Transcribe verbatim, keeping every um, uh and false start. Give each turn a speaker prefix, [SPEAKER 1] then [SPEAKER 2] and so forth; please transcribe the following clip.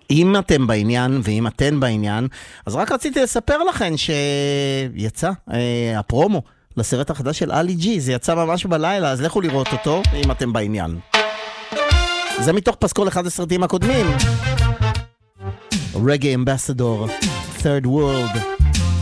[SPEAKER 1] אם אתם בעניין, ואם אתן בעניין, אז רק רציתי לספר לכם שיצא אה, הפרומו לסרט החדש של אלי ג'י, זה יצא ממש בלילה, אז לכו לראות אותו, אם אתם בעניין. זה מתוך פסקול אחד הסרטים הקודמים. רגעי אמבסדור, Third World.